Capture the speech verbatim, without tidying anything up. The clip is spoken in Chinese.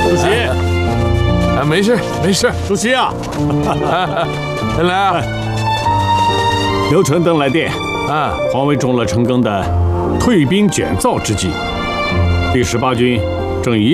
主席， 啊，没事没事。 主席啊， 来啊， 刘纯登来电， 啊， 皇位中了陈赓的退兵卷造之计，第十八军正一